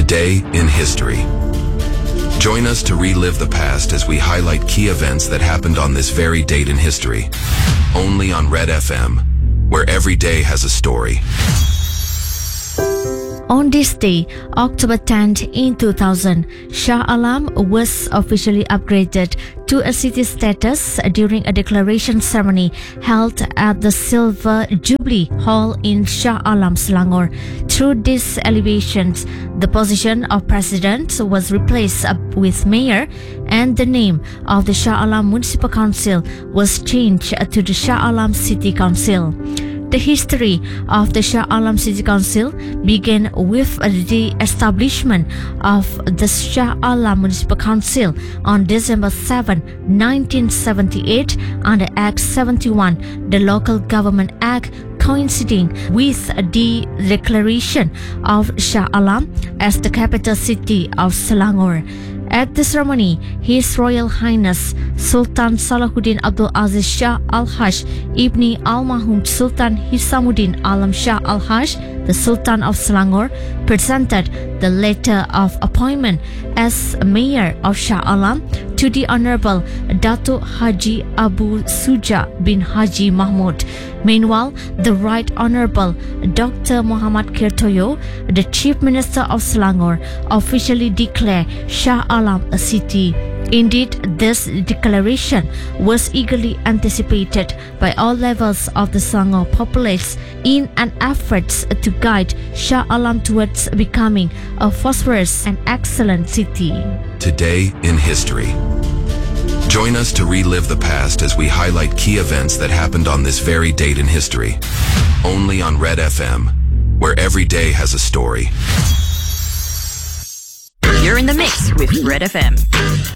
Today in History. Join us to relive the past as we highlight key events that happened on this very date in history. Only on Red FM, where every day has a story. On this day, October 10th in 2000, Shah Alam was officially upgraded to a city status during a declaration ceremony held at the Silver Jubilee Hall in Shah Alam, Selangor. Through these elevations, the position of president was replaced with mayor, and the name of the Shah Alam Municipal Council was changed to the Shah Alam City Council. The history of the Shah Alam City Council began with the establishment of the Shah Alam Municipal Council on December 7, 1978 under Act 71, the Local Government Act, coinciding with the declaration of Shah Alam as the capital city of Selangor. At the ceremony, His Royal Highness Sultan Salahuddin Abdul Aziz Shah Al-Haj Ibni Al-Mahum Sultan Hisamuddin Alam Shah Al-Haj, the Sultan of Selangor, presented the letter of appointment as Mayor of Shah Alam to the Honorable Datuk Haji Abu Suja bin Haji Mahmud. Meanwhile, the Right Honorable Dr. Muhammad Kirtoyo, the Chief Minister of Selangor, officially declared Shah Alam a city. Indeed, this declaration was eagerly anticipated by all levels of the Selangor populace in an effort to guide Shah Alam towards becoming a prosperous and excellent city. Today in History. Join us to relive the past as we highlight key events that happened on this very date in history. Only on Red FM, where every day has a story. You're in the mix with Red FM.